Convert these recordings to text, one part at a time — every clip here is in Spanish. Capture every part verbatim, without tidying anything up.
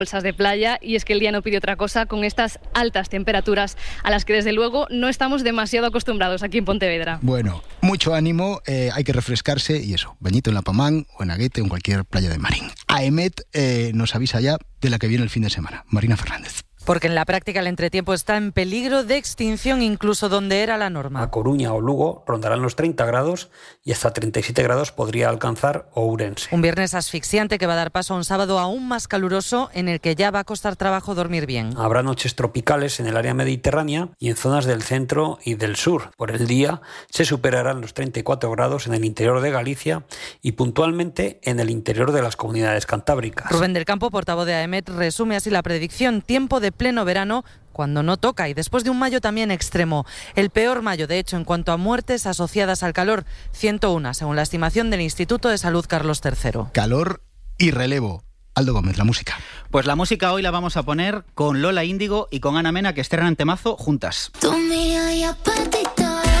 bolsas de playa, y es que el día no pide otra cosa con estas altas temperaturas a las que desde luego no estamos demasiado acostumbrados aquí en Pontevedra. Bueno, mucho ánimo, eh, hay que refrescarse y eso, bañito en La Pamán o en Aguete o en cualquier playa de Marín. AEMET eh, nos avisa ya de la que viene el fin de semana. Marina Fernández. Porque en la práctica el entretiempo está en peligro de extinción incluso donde era la norma. A Coruña o Lugo rondarán los treinta grados y hasta treinta y siete grados podría alcanzar Ourense. Un viernes asfixiante que va a dar paso a un sábado aún más caluroso en el que ya va a costar trabajo dormir bien. Habrá noches tropicales en el área mediterránea y en zonas del centro y del sur. Por el día se superarán los treinta y cuatro grados en el interior de Galicia y puntualmente en el interior de las comunidades cantábricas. Rubén del Campo, portavoz de AEMET, resume así la predicción: tiempo de pleno verano cuando no toca, y después de un mayo también extremo. El peor mayo, de hecho, en cuanto a muertes asociadas al calor, ciento uno, según la estimación del Instituto de Salud Carlos tercero. Calor y relevo. Aldo Gómez, la música. Pues la música hoy la vamos a poner con Lola Índigo y con Ana Mena, que estrenan temazo juntas. Tú mía y apatito.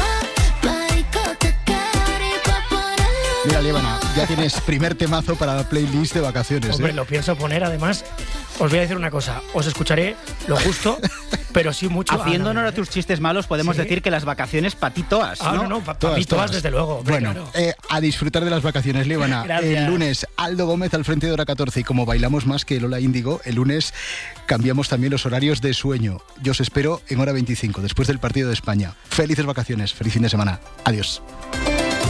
Mira, Líbana, ya tienes primer temazo para la playlist de vacaciones. Hombre, ¿eh? lo pienso poner, además. Os voy a decir una cosa, os escucharé lo justo, pero sí mucho. Haciendo honor a tus chistes malos, podemos ¿Sí? decir que las vacaciones patitoas, ¿no? Ah, no, no, pa- Todas, papitoas, todas. desde luego. Hombre, Bueno, claro. eh, a disfrutar de las vacaciones, Líbana. Gracias. El lunes, Aldo Gómez al frente de Hora catorce, y como bailamos más que Lola Índigo, el lunes cambiamos también los horarios de sueño. Yo os espero en Hora veinticinco, después del partido de España. Felices vacaciones, feliz fin de semana. Adiós.